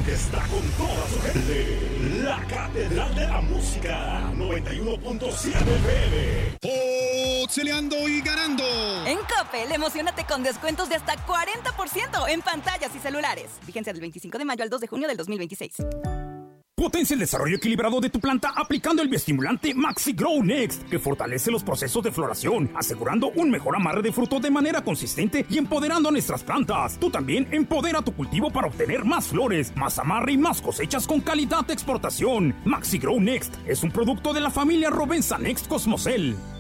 que está con toda su gente. La Catedral de la Música, 91.7 FM. Pixeleando y ganando. En Coppel, emocionate con descuentos de hasta 40% en pantallas y celulares. Vigencia del 25 de mayo al 2 de junio del 2026. Potencia el desarrollo equilibrado de tu planta aplicando el bioestimulante Maxi Grow Next, que fortalece los procesos de floración, asegurando un mejor amarre de fruto de manera consistente y empoderando a nuestras plantas. Tú también empodera tu cultivo para obtener más flores, más amarre y más cosechas con calidad de exportación. Maxi Grow Next es un producto de la familia Rovensa Next Cosmocel.